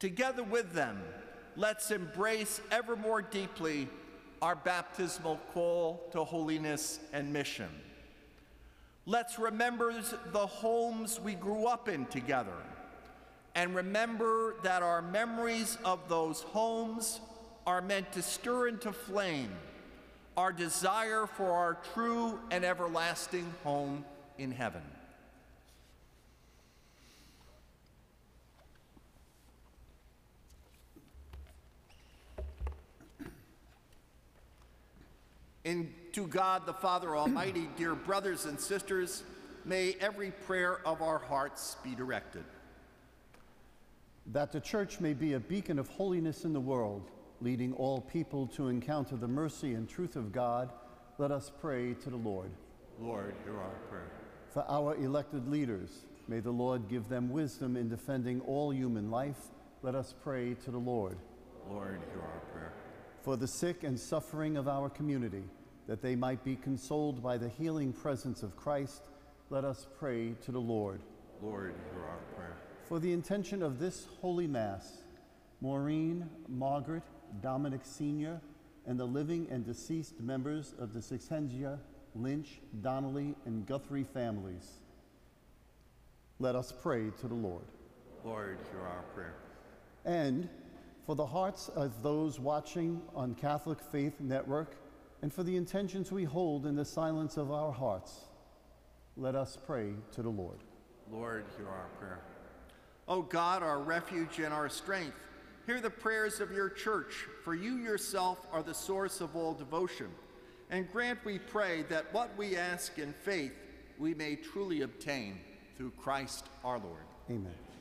Together with them, let's embrace ever more deeply our baptismal call to holiness and mission. Let's remember the homes we grew up in together, and remember that our memories of those homes are meant to stir into flame our desire for our true and everlasting home in heaven. To God the Father Almighty, dear brothers and sisters, may every prayer of our hearts be directed. That the Church may be a beacon of holiness in the world, leading all people to encounter the mercy and truth of God, let us pray to the Lord. Lord, hear our prayer. For our elected leaders, may the Lord give them wisdom in defending all human life, let us pray to the Lord. Lord, hear our prayer. For the sick and suffering of our community, that they might be consoled by the healing presence of Christ, let us pray to the Lord. Lord, hear our prayer. For the intention of this Holy Mass, Maureen, Margaret, Dominic Sr., and the living and deceased members of the Sixengia, Lynch, Donnelly, and Guthrie families, let us pray to the Lord. Lord, hear our prayer. And for the hearts of those watching on Catholic Faith Network, and for the intentions we hold in the silence of our hearts, let us pray to the Lord. Lord, hear our prayer. O God, our refuge and our strength, hear the prayers of your church, for you yourself are the source of all devotion. And grant, we pray, that what we ask in faith we may truly obtain through Christ our Lord. Amen.